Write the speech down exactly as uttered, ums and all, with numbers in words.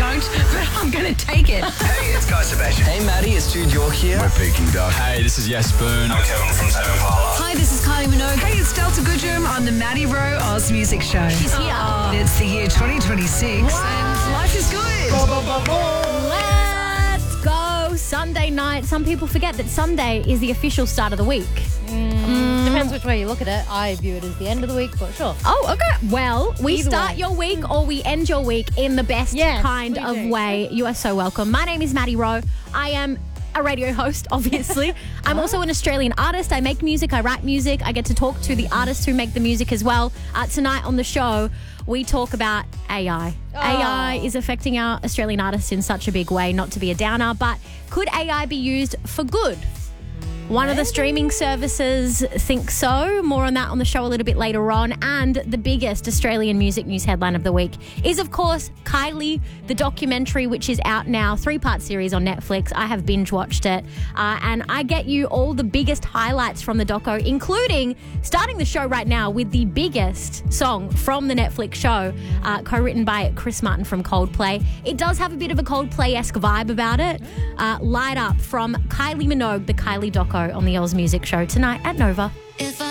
don't, but I'm going to take it. Hey, it's Guy Sebastian. Hey, Maddie, it's Jude York here. We're Peking Duck. Hey, this is Yes Boone. I'm Kevin from Tame Impala. Hi, this is Kylie Minogue. Hey, it's Delta Goodrum on the Maddie Rowe Oz Music Show. She's here. It's the year twenty twenty-six and life is good. Let's go. Sunday night. Some people forget that Sunday is the official start of the week. Mm, depends which way you look at it. I view it as the end of the week, but sure. Oh, okay. Well, we Either start way. your week or we end your week in the best Yes, kind we of do. way. You are so welcome. My name is Maddie Rowe. I am a radio host, obviously. I'm also an Australian artist. I make music. I write music. I get to talk to the artists who make the music as well. Uh, tonight on the show, we talk about A I. Oh. A I is affecting our Australian artists in such a big way, not to be a downer, but could A I be used for good? One of the streaming services thinks so. More on that on the show a little bit later on. And the biggest Australian music news headline of the week is, of course, Kylie, the documentary, which is out now, three-part series on Netflix. I have binge-watched it. Uh, and I get you all the biggest highlights from the doco, including starting the show right now with the biggest song from the Netflix show, uh, co-written by Chris Martin from Coldplay. It does have a bit of a Coldplay-esque vibe about it. Uh, Light Up from Kylie Minogue, the Kylie doco on the Oz Music Show tonight at Nova.